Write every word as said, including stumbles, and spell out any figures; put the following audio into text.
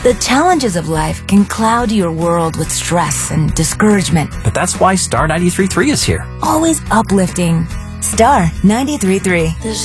The challenges of life can cloud your world with stress and discouragement. But that's why Star ninety-three point three is here. Always uplifting. Star ninety-three point three.